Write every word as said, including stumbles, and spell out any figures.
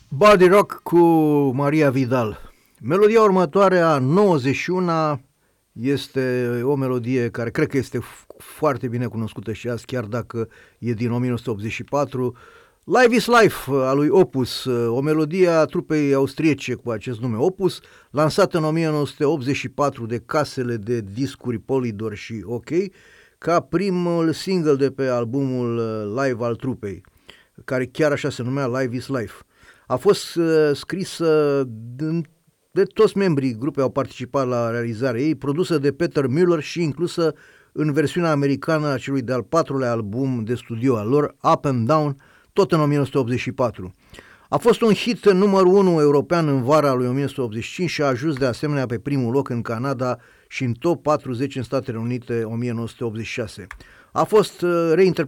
Body Rock cu Maria Vidal. Melodia următoare, a nouăzeci și unu, este o melodie care cred că este foarte bine cunoscută și azi, chiar dacă e din o mie nouă sute optzeci și patru. Live is Life a lui Opus, o melodie a trupei austriece cu acest nume Opus, lansată în o mie nouă sute optzeci și patru de casele de discuri Polydor și OK, ca primul single de pe albumul live al trupei, care chiar așa se numea Live is Life. A fost uh, scrisă de, de toți membrii grupului, au participat la realizarea ei, produsă de Peter Müller și inclusă în versiunea americană a celui de-al patrulea album de studio al lor, Up and Down, tot în o mie nouă sute optzeci și patru. A fost un hit numărul unu european în vara lui o mie nouă sute optzeci și cinci și a ajuns de asemenea pe primul loc în Canada și în top patruzeci în Statele Unite o mie nouă sute optzeci și șase. A fost uh, reinterpretat